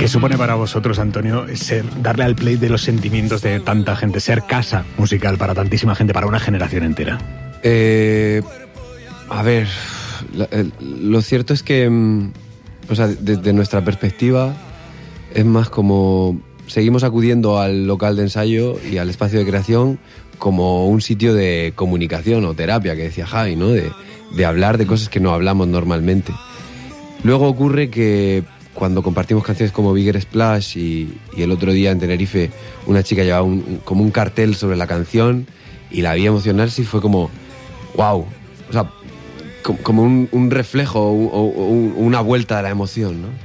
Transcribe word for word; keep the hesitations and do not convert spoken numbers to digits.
¿Qué supone para vosotros, Antonio, ser, darle al play de los sentimientos de tanta gente, ser casa musical para tantísima gente, para una generación entera? Eh, a ver, la, el, lo cierto es que, o sea, desde nuestra perspectiva, es más como seguimos acudiendo al local de ensayo y al espacio de creación como un sitio de comunicación o terapia, que decía Javi, ¿no? De, de hablar de cosas que no hablamos normalmente. Luego ocurre que cuando compartimos canciones como Bigger Splash y, y el otro día en Tenerife una chica llevaba un, un, como un cartel sobre la canción y la vi emocionarse y fue como wow, o sea, como, como un, un reflejo o, o, o una vuelta de la emoción, ¿no?